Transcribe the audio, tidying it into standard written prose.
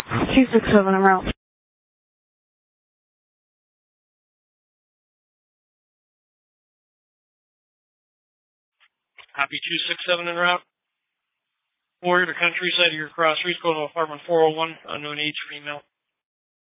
267 en route. Copy 267 en route. Warrior to Countryside, your cross. Reach go to apartment 401. No need for email.